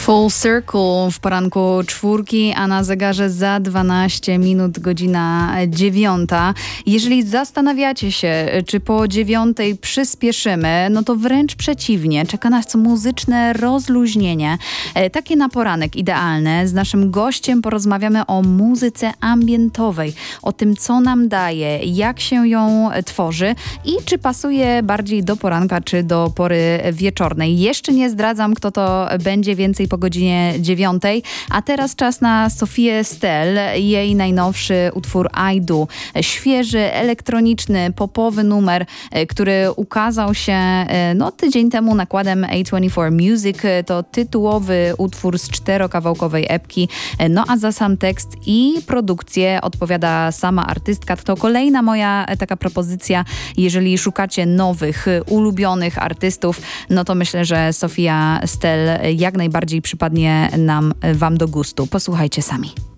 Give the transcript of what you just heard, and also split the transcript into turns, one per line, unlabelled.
Full Circle w poranku czwórki, a na zegarze za 12 minut godzina 9. Jeżeli zastanawiacie się, czy po 9 przyspieszymy, no to wręcz przeciwnie. Czeka nas muzyczne rozluźnienie. Takie na poranek idealne. Z naszym gościem porozmawiamy o muzyce ambientowej, o tym, co nam daje, jak się ją tworzy i czy pasuje bardziej do poranka, czy do pory wieczornej. Jeszcze nie zdradzam, kto to będzie, więcej po godzinie 9. A teraz czas na Sofię Stell. Jej najnowszy utwór I Do. Świeży, elektroniczny, popowy numer, który ukazał się tydzień temu nakładem A24 Music. To tytułowy utwór z 4-kawałkowej epki. No a za sam tekst i produkcję odpowiada sama artystka. To kolejna moja taka propozycja. Jeżeli szukacie nowych, ulubionych artystów, no to myślę, że Sofia Stell jak najbardziej przypadnie wam do gustu. Posłuchajcie sami.